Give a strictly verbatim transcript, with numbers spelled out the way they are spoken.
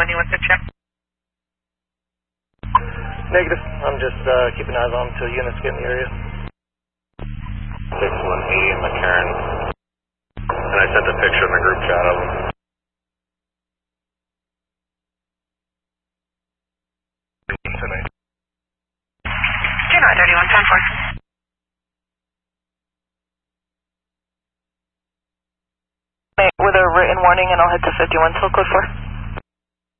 you want to check? Negative. I'm just uh, keeping eyes on until units get in the area. six one E, McCarran. And I sent a picture in the group chat of him. Tonight. two nine thirty-one, ten four. With a written warning, and I'll head to fifty-one till code four.